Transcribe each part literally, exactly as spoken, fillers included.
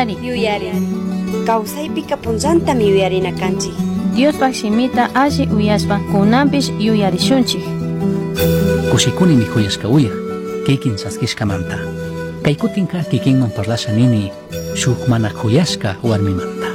yuyari yuyari kawsaypika punllantami yuyarina kanchik. Diospak shimita alli uyashpa kunanpish yuyarishunchik. Kushikuni mikhuyashka uyaq kikin saskishkamanta. Kay kutinqa kikinman parlasha nini shuk mana khuyashka warmimanta.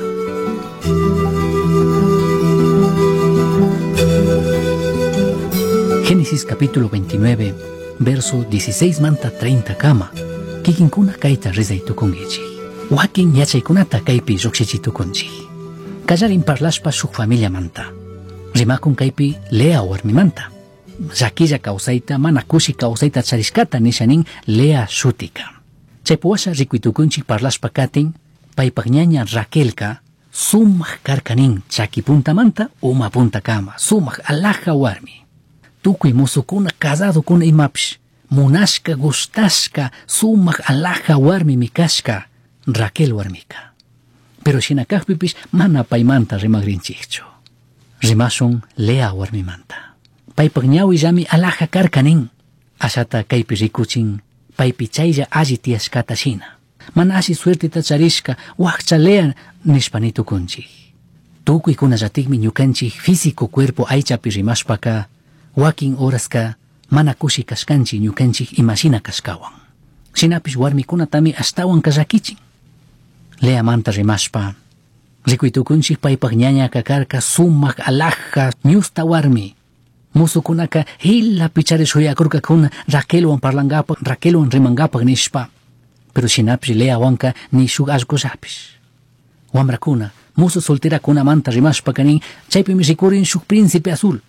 Génesis capítulo veintinueve, verso dieciséis manta treinta kama. Kikinkuna kayta rizaytukungichik. Wakin yachaykunata kaypi llukshichitukunchik. Kallarin parlashpa shuk familia manta. Rimakun kaypi Lea warmimanta. Llakilla kawsayta mana kushi kawsayta charishkata nishanin Lea shutika. Chaypuwasha rikuytukunchik parlashpa katin paypak ñaña Raquelka sumaq karkanin chaki puntamanta uma punta kama. Sumaq alaja warmi. Tukuy musukuna casadokuna imapish munashka gustashka sumaq alaja warmi mikashka Raquel warmika. Pero shinakajpipish mana paymanta rimagrinchikchu. Rimashun Lea warmimanta. Paypak ñawillami alaja karkanin. Ashata kaypi rikuchin paypi chaylla alli tiyashkata shina. Mana ashi suertita charishka wakcha Lea nishpanitukunchik. Tukuykuna llatikmi ñukanchik físico cuerpo aychapi rimashpaka wakin horaska mana kushi kashkanchik ñukanchik imashina kashkawan. Shinapish warmikunatami ashtawan kallakichin. Lea manta rimashpa rikuytukunchik paypak ñaña kakarka sumaq alaja ñusta warmi. Musukunaka hila picharish huyakurka kuna Raquelwan parlangapak Raquelwan rimangapak nishpa. Pero shinapish Leawanka ni shuk allqullapish. Wamrakuna musu solterakuna manta rimashpa kanin chaypimi rikurin shuk príncipe azul.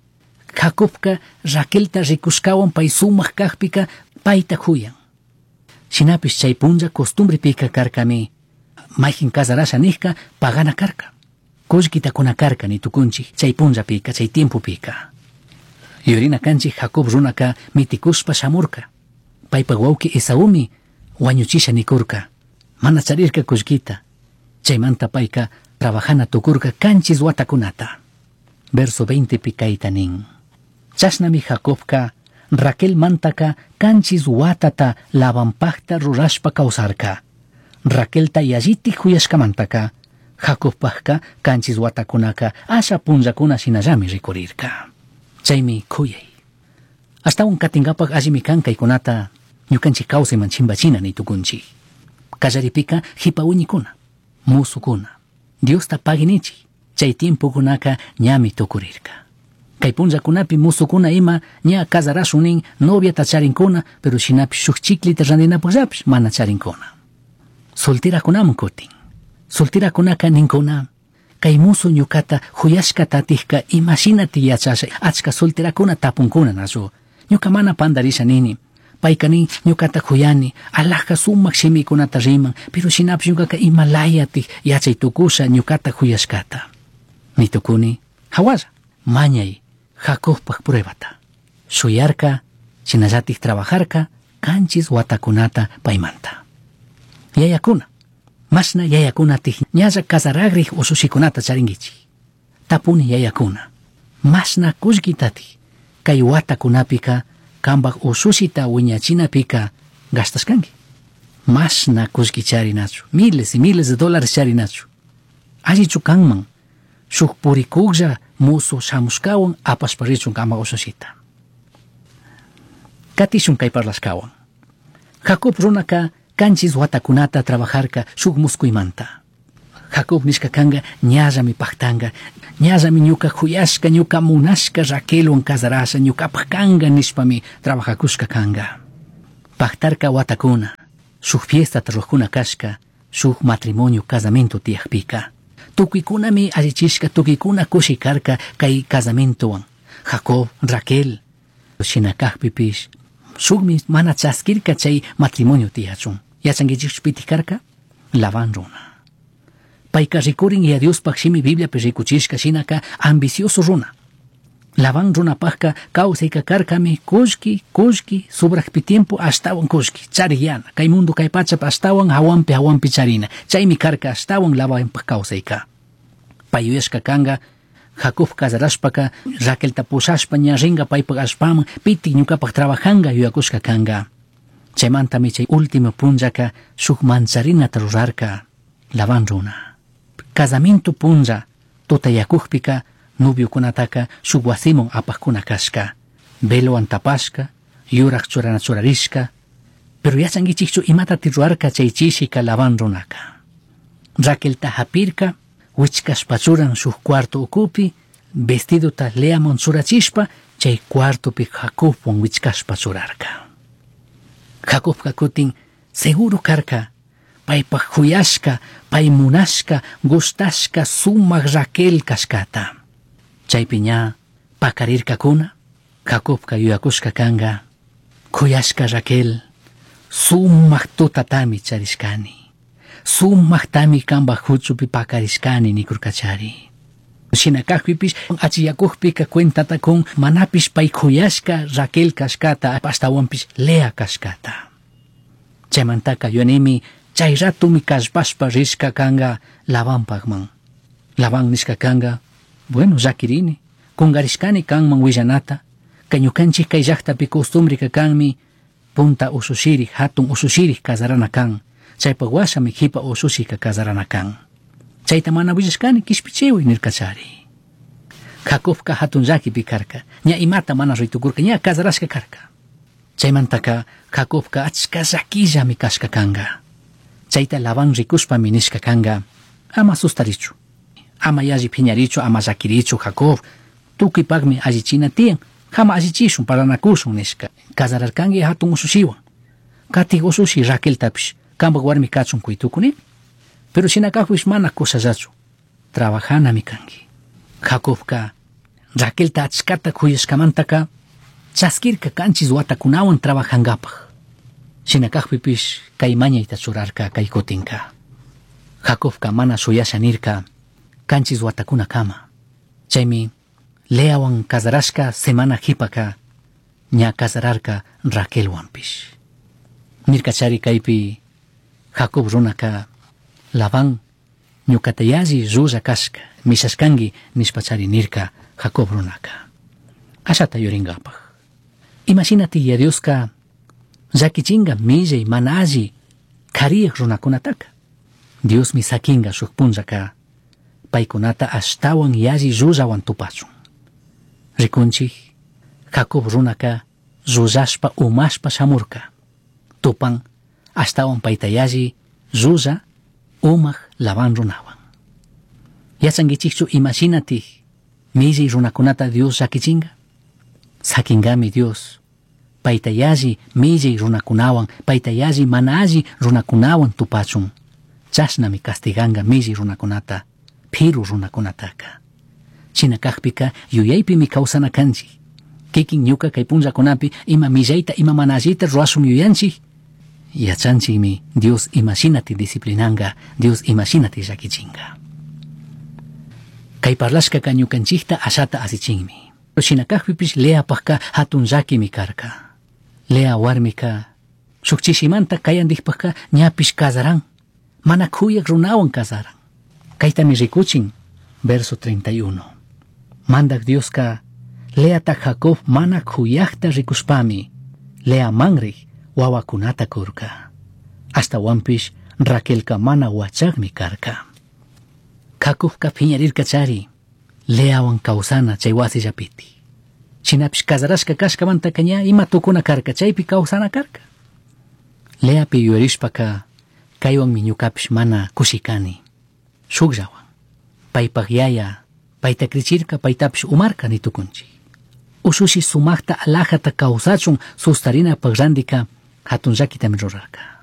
Jacobka Raquelta rikushkawan pay sumaq kajpika payta huyan. Shinapish chay punlla costumbrepika karkami mayjin casarasha nijka pagana karka. Kullkitakuna karka nitukunchik chay punllapika chay tiempopika. Yurina kanchik Jacob runaka mitikushpa shamurka. Paypak wawki Esaumi wañuchisha nikurka. Mana charirka kullkita. Chaymanta payka trabajana tukurka kanchis watakunata. Verso veinte pikaita nin. Chasnami Jacobka Raquel mantaka kanchis watata lavanpakta rurashpa kawsarka. Raquelta yalliti huyashkamantaka Jacobpakka kanchis watakunaka asha punllakuna shinallami rikurirka. Chaymi kuyay. Astawan katingapak allimi kan kaykunata ñukanchik kawsayman chimbachina nitukunchik. Kallaripika hipawiñikuna, musukuna, Diosta paginichik. Chay tiempokunaka ñami tukurirka. Kay punllakunapi musukuna ima ña casarashunin noviata charinkuna, pero shinapi shuk chiklita randinapukllapish mana charinkuna. Solterakunaman kutin. Solterakunaka ninkuna kay musu ñukata huyashkata tijka imashinati yachasha achka solterakuna tapunkuna nasu. Ñuka mana pandarisha nini. Paykani ñukata huyani alaja sumaq shimikunata riman, pero shinapi ñukaka imalayati yachaytukusha ñukata huyashkata. Nitukuni hawalla mañay Jacobpak pruebata. Shuyarka shinallatik trabajarka kanchis watakunata paymanta. Yayakuna masna yayakunatij ñalla casaragrij usushikunata charingichik. Tapuni yayakuna masna kullkitati kay watakunapika kambak usushita wiñachinapika gastaskanki. Masna kullki charinachu miles y miles de dólares charinachu. Allichu kanman shuk purikuklla musu shamushkawan apashparichun kama usushita. Katishun kay parlashkawan. Jacob runaka kanchis watakunata trabajarka shuk muskuymanta. Jacob nishka kanga ñallami paktanga, ñallami ñuka huyashka ñuka munashka Raquelwan casarasha ñukapak kanga nishpami trabajakushka kanga. Paktarka watakuna, shuk fiesta tarujkuna kashka, shuk matrimonio casamento tiyakpika. Tukikunami allichishka tukikuna kushikarka kay casamentowan. Jacob, Raquel, shinakajpipish, shukmi mana chaskirka chay matrimonio tiyachun. Yachangichik pitikarka Laban runa. Payka rikurin y a Dios pakshimi Biblia pe rikuchishka shinaka ambicioso runa. Laban runa pajka kausayka karkami kushki, kushki, subrakpi tiempo ashtawan kushki, chariyana. Kay mundo kay pachap ashtawan hawampi hawampi charina. Chaymi karka ashtawan Laban pa kausayka. Payuyashka kanga Jacob casarashpaka Raquel tapushashpa ña ringa paypak ashpaman piti ñukapak trabajanga yuyakushka kanga. Chaymantami chay último punllaka shuk mancharinata rurarka Laban runa. Casamiento punja tutayakujpika novio kunataka shuk wasimun apajkuna kashka. Velo antapashka, yurak churana churarishka. Pero yachangichikchu imata tiruarka chay chishika Laban runaka. Raquel tahapirka, wichkashpachuran shuk cuarto ukupi, vestido ta Leamon churachishpa, chay cuarto pi Jacobwan wichkashpachurarka. Jacobka kutin seguro karka, paypak huyashka, pay munashka, gustashka sumak Raquel kashkata. Chaypi ña pakarirka kuna, Jacobka yuyakushka kanga, kuyashka Raquel, sumak tutatami charishkani. Sumak tami kamba huchupi pakarishkani nikurkachari. Shinakakpipish achiyakujpika cuentata con manapish pay kuyashka Raquel kashkata pastawanpish Lea kashkata. Chaymantaka yunimi chay ratumi kashpashpa rishka kanga Labanpakman. Laban nishka kanga, bueno, llakirini, kungarishkani kanman willanata, kañukanchik kay llaqtapi costumbre kanmi punta usushiri, hatun usushiri kasarana kan. Chaypak washami hipa usushika kasarana kan. Chayta mana willashkani kishpichiwi nirkachari. Jacobka hatun llakipi karka, ña imata mana ritukurka, ña kasarashka karka. Chaymantaka Jacobka achka llakillami kashka kanga. Chayta Laban rikushpami nishka kanga, ama sustarichu, ama yalli phiñarichu, ama llakirichu Jacob, tukipakmi allichina tiyan, jama allichishun paranakushun nishka. Kasararkangi hatun usushiwan. Katik usushi Raquel tapish, kambak warmi kachun kuytukuni. Pero shinakakwish mana kusallachu, trabajanami kangi. Jacobka Raquel ta achkata kuyashkamantaka, chaskirka kanchis watakunawan trabajangapaj. Shinakakpipish kay mañayta churarka kay kutinka. Jacobka mana suyasha nirka, kanchis watakuna kama. Chaymi Leawan kasarashka semana hipaka, ña kasararka Raquelwanpish. Nirkachari kaypi Jacob runaka, Laban ñukata yalli rulla kashka, mishashkangi nishpachari nirka Jacob runaka. Ashata yuringapaj. Imaginati ya Dioska llakichinga millay mana alli kariyak runakunataka. Dios mi sakinga shuk punllaka, paykunata ashtawan yalli rullawan tupachun. Rikunchik Jacob runaka rullashpa umashpa shamurka. Tupan ashtawan payta yalli rulla umaq Laban runawan. Yachangichikchu imaginati millay runakunata Dios llakichinga. Sakingami Dios payta yalli millay runakunawan, payta yalli mana alli runakunawan tupachun. Chashnami castiganga millay runakunata, phiru runakunataka. Shinakakpika yuyaypimi kawsana kanchik. Kikin ñuka kay punllakunapi ima millayta ima mana allita ruashun yuyanchik. Yachanchikmi Dios imaginati disciplinanga, Dios imaginati llakichinga. Kay parlashka ñukanchikta ashata asichinmi. Shinakakpipish Leapajka hatun llakimi karka. Lea warmika shukchishimanta kayandikpajka ñapish kasaran, mana kuyak runawan kasaran. Kaytami rikuchin, verso treinta y uno. Mandak Dioska Leata Jacob mana kuyakta rikushpami, Lea manri wawakunata kurka. Hasta wampish Raquelka mana wachagmi karka. Jacobka phiñarirka chari, Leawan kawsana chay wasillapiti. Shinapish kasarashka kashkamanta kaña ima tukuna karka chaypi kawsana karka. Leapi yuyarishpaka kaywanmi ñukapish mana kushikani. Shukllawan. Paypak yaya payta krichirka paytapish umarka nitukunchi. Usushi sumakta alajata kawsachun sustarina pag randika hatun llakitami rurarka.